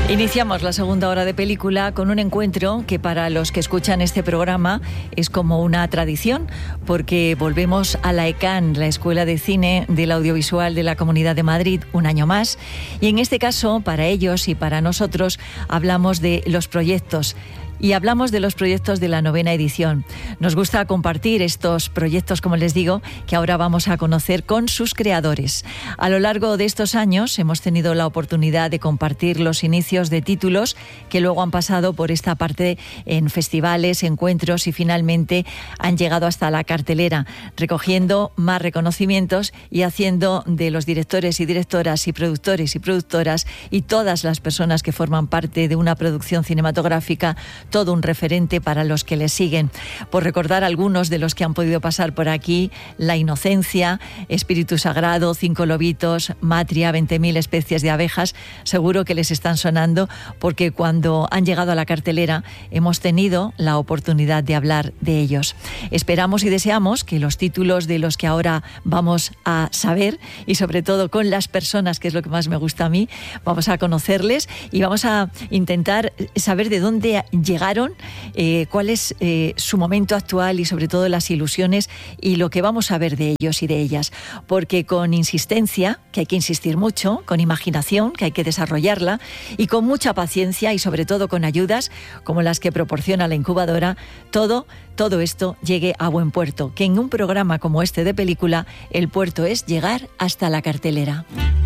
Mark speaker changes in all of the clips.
Speaker 1: Iniciamos la segunda hora de película con un encuentro que para los que escuchan este programa es como una tradición, porque volvemos a la ECAN, la Escuela de Cine del Audiovisual de la Comunidad de Madrid, un año más. Y en este caso, para ellos y para nosotros, hablamos de los proyectos. Y hablamos de los proyectos de la 9ª edición. Nos gusta compartir estos proyectos, como les digo, que ahora vamos a conocer con sus creadores. A lo largo de estos años hemos tenido la oportunidad de compartir los inicios de títulos que luego han pasado por esta parte en festivales, encuentros y finalmente han llegado hasta la cartelera, recogiendo más reconocimientos y haciendo de los directores y directoras y productores y productoras y todas las personas que forman parte de una producción cinematográfica todo un referente para los que le siguen. Por recordar algunos de los que han podido pasar por aquí: La Inocencia, Espíritu Sagrado, Cinco Lobitos, Matria, 20.000 especies de abejas, seguro que les están sonando porque cuando han llegado a la cartelera hemos tenido la oportunidad de hablar de ellos. Esperamos y deseamos que los títulos de los que ahora vamos a saber, y sobre todo con las personas, que es lo que más me gusta a mí, vamos a conocerles y vamos a intentar saber de dónde llegaron, cuál es su momento actual y sobre todo las ilusiones y lo que vamos a ver de ellos y de ellas. Porque con insistencia, que hay que insistir mucho, con imaginación, que hay que desarrollarla, y con mucha paciencia y sobre todo con ayudas como las que proporciona la incubadora, todo esto llegue a buen puerto. Que en un programa como este de película, el puerto es llegar hasta la cartelera.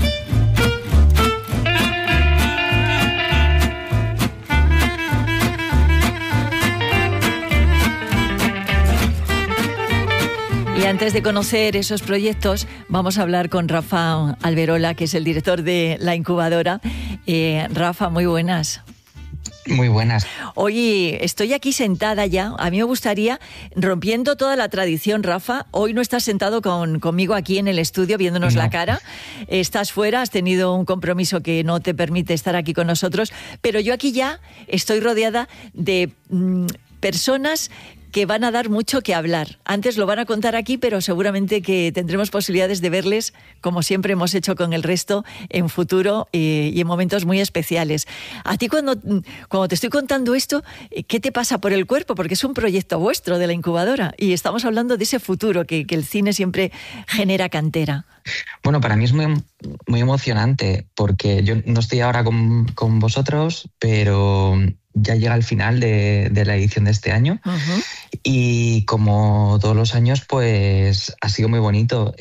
Speaker 1: Y antes de conocer esos proyectos, vamos a hablar con Rafa Alberola, que es el director de la incubadora. Rafa, muy buenas.
Speaker 2: Muy buenas.
Speaker 1: Oye, estoy aquí sentada ya. A mí me gustaría, rompiendo toda la tradición, Rafa, hoy no estás sentado conmigo aquí en el estudio viéndonos la cara. Estás fuera, has tenido un compromiso que no te permite estar aquí con nosotros, pero yo aquí ya estoy rodeada de personas que van a dar mucho que hablar. Antes lo van a contar aquí, pero seguramente que tendremos posibilidades de verles, como siempre hemos hecho con el resto, en futuro y en momentos muy especiales. A ti, cuando te estoy contando esto, ¿qué te pasa por el cuerpo? Porque es un proyecto vuestro de la incubadora y estamos hablando de ese futuro que el cine siempre genera cantera.
Speaker 2: Bueno, para mí es muy, muy emocionante porque yo no estoy ahora con vosotros, pero ya llega el final de la edición de este año. Uh-huh. Y como todos los años, pues ha sido muy bonito.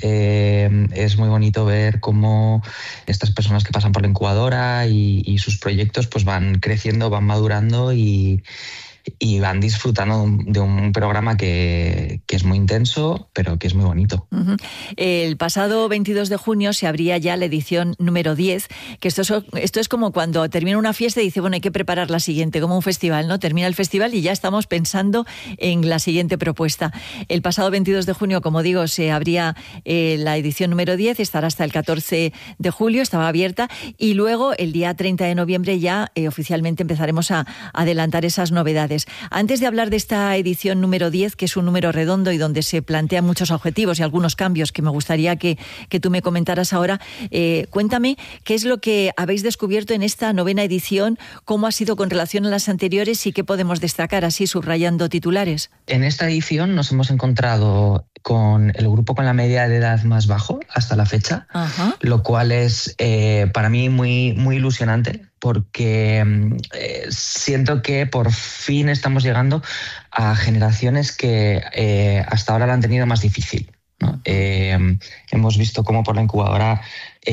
Speaker 2: Es muy bonito ver cómo estas personas que pasan por la incubadora y sus proyectos pues van creciendo, van madurando y van disfrutando de un programa que es muy intenso, pero que es muy bonito.
Speaker 1: Uh-huh. El pasado 22 de junio se abría ya la edición número 10, que esto es como cuando termina una fiesta y dice, bueno, hay que preparar la siguiente, como un festival, ¿no? Termina el festival y ya estamos pensando en la siguiente propuesta. El pasado 22 de junio, como digo, se abría la edición número 10, estará hasta el 14 de julio, estaba abierta, y luego el día 30 de noviembre ya oficialmente empezaremos a adelantar esas novedades. Antes de hablar de esta edición número 10, que es un número redondo y donde se plantean muchos objetivos y algunos cambios que me gustaría que tú me comentaras ahora, cuéntame qué es lo que habéis descubierto en esta 9ª edición, cómo ha sido con relación a las anteriores y qué podemos destacar así subrayando titulares.
Speaker 2: En esta edición nos hemos encontrado con el grupo con la media de edad más bajo hasta la fecha, uh-huh, lo cual es para mí muy, muy ilusionante, porque siento que por fin estamos llegando a generaciones que hasta ahora la han tenido más difícil, ¿no? Hemos visto cómo por la incubadora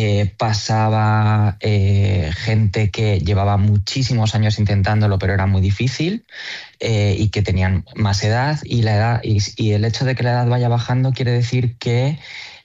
Speaker 2: pasaba gente que llevaba muchísimos años intentándolo, pero era muy difícil, y que tenían más edad, y el hecho de que la edad vaya bajando quiere decir que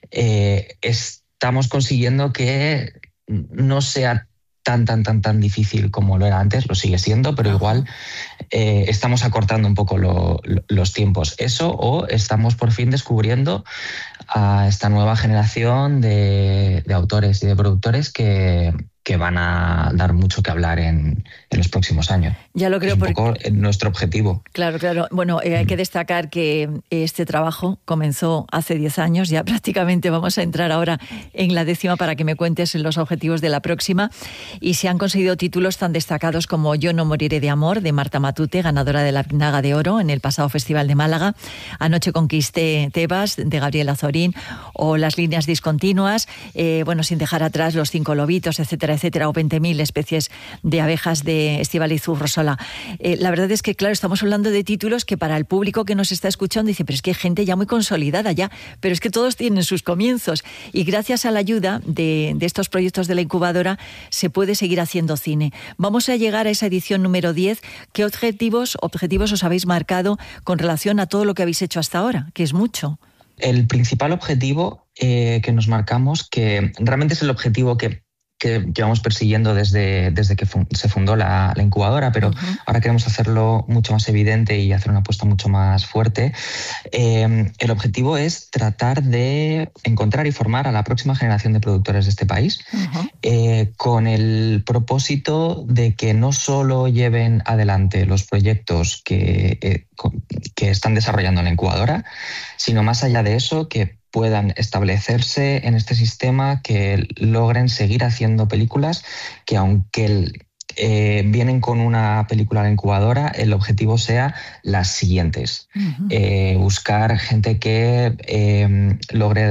Speaker 2: estamos consiguiendo que no sea tan difícil como lo era antes. Lo sigue siendo, pero igual estamos acortando un poco los tiempos. Eso, o estamos por fin descubriendo a esta nueva generación de autores y de productores que que van a dar mucho que hablar en los próximos años.
Speaker 1: Ya lo creo.
Speaker 2: Es un poco nuestro objetivo.
Speaker 1: Claro. Bueno, hay que destacar que este trabajo comenzó hace 10 años, ya prácticamente vamos a entrar ahora en la 10ª para que me cuentes los objetivos de la próxima, y se han conseguido títulos tan destacados como Yo no moriré de amor, de Marta Matute, ganadora de la Naga de Oro en el pasado Festival de Málaga, Anoche conquisté Tebas, de Gabriel Azorín, o Las líneas discontinuas, sin dejar atrás Los 5 lobitos, etcétera, o 20.000 especies de abejas, de Estíbaliz Urrosola. La verdad es que, claro, estamos hablando de títulos que para el público que nos está escuchando dice, pero es que hay gente ya muy consolidada ya, pero es que todos tienen sus comienzos, y gracias a la ayuda de estos proyectos de la incubadora se puede seguir haciendo cine. Vamos a llegar a esa edición número 10. ¿Qué objetivos os habéis marcado con relación a todo lo que habéis hecho hasta ahora? Que es mucho.
Speaker 2: El principal objetivo que nos marcamos, que realmente es el objetivo que llevamos persiguiendo desde que se fundó la incubadora, pero ahora queremos hacerlo mucho más evidente y hacer una apuesta mucho más fuerte. El objetivo es tratar de encontrar y formar a la próxima generación de productores de este país, con el propósito de que no solo lleven adelante los proyectos que están desarrollando la incubadora, sino más allá de eso, que puedan establecerse en este sistema, que logren seguir haciendo películas, que aunque vienen con una película a la incubadora, el objetivo sea las siguientes. Buscar gente que logre